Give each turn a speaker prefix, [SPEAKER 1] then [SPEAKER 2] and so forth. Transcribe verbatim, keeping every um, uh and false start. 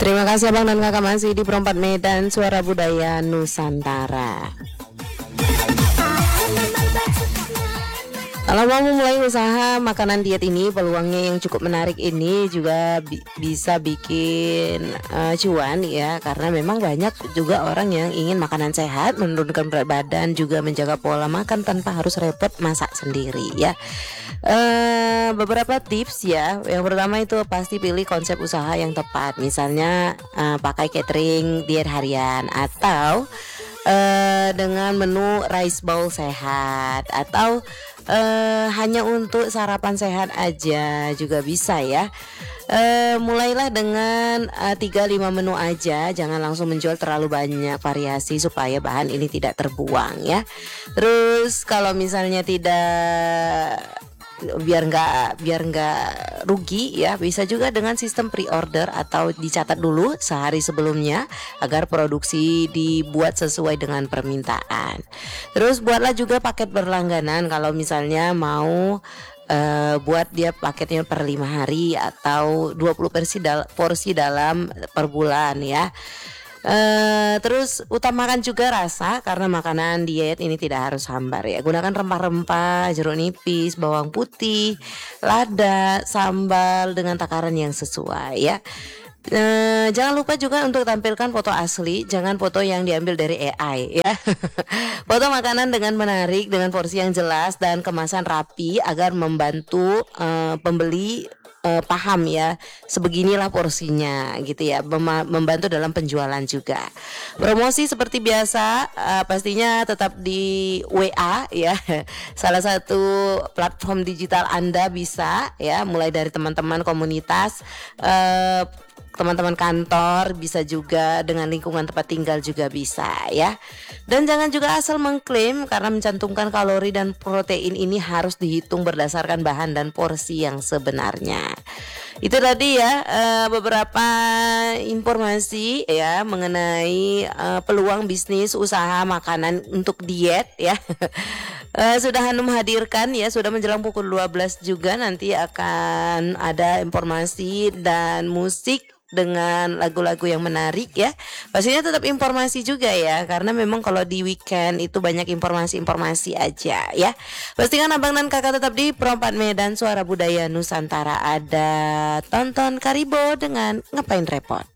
[SPEAKER 1] Terima kasih Abang dan Kakak masih di Perempat Medan, Suara Budaya Nusantara. Kalau mau memulai usaha makanan diet ini, peluangnya yang cukup menarik ini juga bi bisa bikin uh, cuan ya, karena memang banyak juga orang yang ingin makanan sehat, menurunkan berat badan, juga menjaga pola makan tanpa harus repot masak sendiri ya. Uh, beberapa tips ya. Yang pertama itu pasti pilih konsep usaha yang tepat. Misalnya uh, pakai catering diet harian, atau uh, dengan menu rice bowl sehat, atau uh, hanya untuk sarapan sehat aja juga bisa ya. Uh, mulailah dengan uh, tiga lima menu aja, jangan langsung menjual terlalu banyak variasi supaya bahan ini tidak terbuang ya. Terus kalau misalnya tidak, biar nggak biar nggak rugi ya, bisa juga dengan sistem pre-order atau dicatat dulu sehari sebelumnya agar produksi dibuat sesuai dengan permintaan. Terus buatlah juga paket berlangganan kalau misalnya mau uh, buat dia paketnya per lima hari atau dua puluh porsi, dal porsi dalam per bulan ya. Uh, terus utamakan juga rasa, karena makanan diet ini tidak harus hambar ya. Gunakan rempah-rempah, jeruk nipis, bawang putih, lada, sambal dengan takaran yang sesuai ya. Uh, jangan lupa juga untuk tampilkan foto asli, jangan foto yang diambil dari A I ya. Foto makanan dengan menarik, dengan porsi yang jelas dan kemasan rapi agar membantu uh, pembeli Uh, paham ya, sebeginilah porsinya gitu ya, Mem membantu dalam penjualan juga. Promosi seperti biasa uh, pastinya tetap di W A ya, salah satu platform digital Anda bisa ya, mulai dari teman-teman komunitas, uh, teman-teman kantor, bisa juga dengan lingkungan tempat tinggal juga bisa ya. Dan jangan juga asal mengklaim, karena mencantumkan kalori dan protein ini harus dihitung berdasarkan bahan dan porsi yang sebenarnya. Itu tadi ya uh, beberapa informasi ya mengenai uh, peluang bisnis usaha makanan untuk diet ya. uh, sudah Hanum hadirkan ya, sudah menjelang pukul dua belas juga, nanti akan ada informasi dan musik dengan lagu-lagu yang menarik ya. Pastinya tetap informasi juga ya, karena memang kalau di weekend itu banyak informasi-informasi aja ya. Pastikan Abang dan Kakak tetap di Perempat Medan, Suara Budaya Nusantara. Ada Tonton Karibo dengan Ngapain Repot.